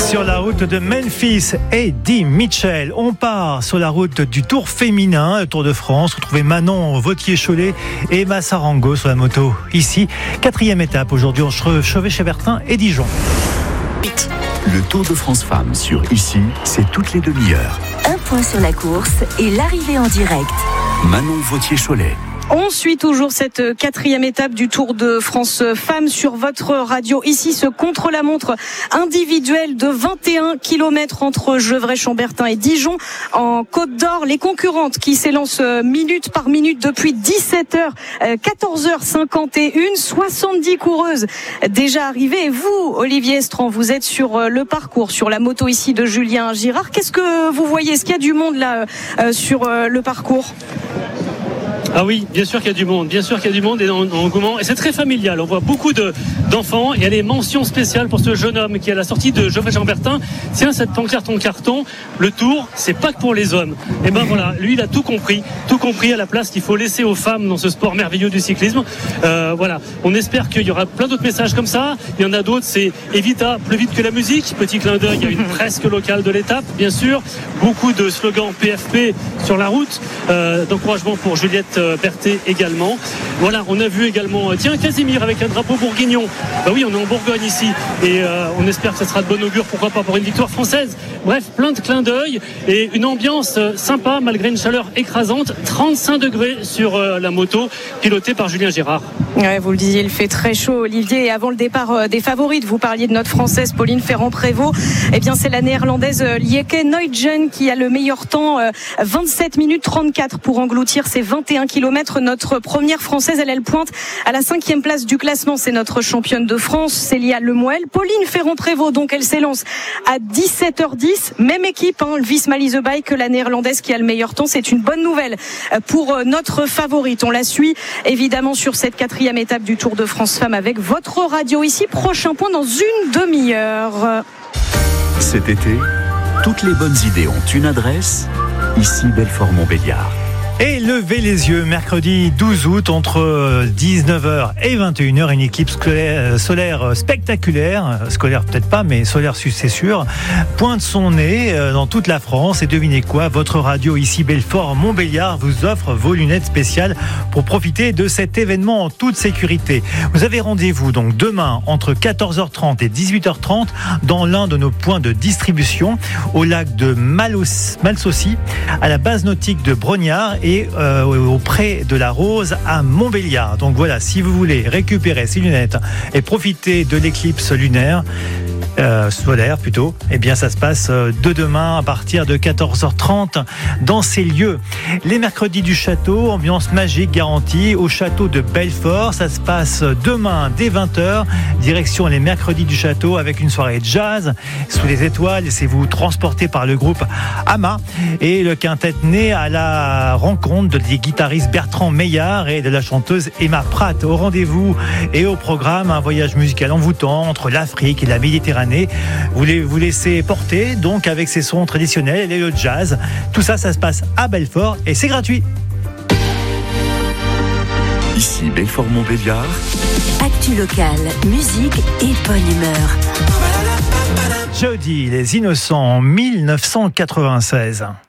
Sur la route de Memphis, Eddie Mitchell. On part sur la route du Tour féminin, le Tour de France. Retrouvez Manon Vauthier-Cholet et Emma Sarango sur la moto. Ici, 4e étape aujourd'hui entre Chevet-Chevertin et Dijon. Le Tour de France Femmes sur Ici, c'est toutes les demi-heures. Un point sur la course et l'arrivée en direct. Manon Vauthier-Cholet. On suit toujours cette 4e étape du Tour de France Femmes sur votre radio. Ici, ce contre-la-montre individuel de 21 km entre Gevrey-Chambertin et Dijon en Côte d'Or. Les concurrentes qui s'élancent minute par minute depuis 17h, 14h51, 70 coureuses déjà arrivées. Et vous, Olivier Estran, vous êtes sur le parcours, sur la moto ici de Julien Girard. Qu'est-ce que vous voyez? Est-ce qu'il y a du monde là sur le parcours? Ah oui, bien sûr qu'il y a du monde, et dans l'engouement, et c'est très familial. On voit beaucoup d'enfants, et il y a des mentions spéciales pour ce jeune homme qui est à la sortie de Gevrey-Chambertin. Tiens, cette pancarte en carton, le Tour, c'est pas que pour les hommes. Et ben voilà, lui il a tout compris à la place qu'il faut laisser aux femmes dans ce sport merveilleux du cyclisme. Voilà, on espère qu'il y aura plein d'autres messages comme ça. Il y en a d'autres, c'est Evita plus vite que la musique. Petit clin d'œil à une fresque locale de l'étape, bien sûr. Beaucoup de slogans PFP sur la route, d'encouragement pour Juliette Berthet également. Voilà, on a vu également Casimir avec un drapeau bourguignon. Bah oui, on est en Bourgogne ici et on espère que ça sera de bon augure, pourquoi pas pour une victoire française. Bref, plein de clins d'œil et une ambiance sympa malgré une chaleur écrasante. 35 degrés sur la moto pilotée par Julien Girard. Ouais, vous le disiez, il fait très chaud, Olivier. Et avant le départ des favorites, vous parliez de notre Française Pauline Ferrand-Prévot. Eh bien, c'est la Néerlandaise Lieke Nuytjen qui a le meilleur temps, 27 minutes 34 pour engloutir ces 21 km. Notre première Française, elle pointe à la 5e place du classement. C'est notre championne de France, Célia Lemoel. Pauline Ferrand-Prévot, donc, elle s'élance à 17h10. Même équipe, le Visma Leasebike, que la Néerlandaise qui a le meilleur temps. C'est une bonne nouvelle pour notre favorite. On la suit évidemment sur cette 4e étape du Tour de France Femmes avec votre radio ici. Prochain point dans une demi-heure. Cet été, toutes les bonnes idées ont une adresse. Ici, Belfort-Montbéliard. Et levez les yeux, mercredi 12 août, entre 19h et 21h, une équipe solaire spectaculaire, scolaire peut-être pas, mais solaire c'est sûr, pointe son nez dans toute la France. Et devinez quoi, votre radio ici Belfort-Montbéliard vous offre vos lunettes spéciales pour profiter de cet événement en toute sécurité. Vous avez rendez-vous donc demain entre 14h30 et 18h30 dans l'un de nos points de distribution au lac de Malsaucy, à la base nautique de Brognard et auprès de la Rose à Montbéliard. Donc voilà, si vous voulez récupérer ces lunettes et profiter de l'éclipse lunaire, solaire plutôt, eh bien ça se passe de demain à partir de 14h30 dans ces lieux. Les mercredis du château, ambiance magique garantie au château de Belfort. Ça se passe demain dès 20h, direction les mercredis du château avec une soirée jazz sous les étoiles. Laissez-vous transporter par le groupe Ama et le quintet né à la rencontre des guitaristes Bertrand Meillard et de la chanteuse Emma Pratt. Au rendez-vous et au programme, un voyage musical envoûtant entre l'Afrique et la Méditerranée. Vous vous laissez porter donc avec ses sons traditionnels et le jazz. Tout ça, ça se passe à Belfort et c'est gratuit. Ici Belfort-Montbéliard. Actu locale, musique et bonne humeur. Jeudi, les Innocents en 1996.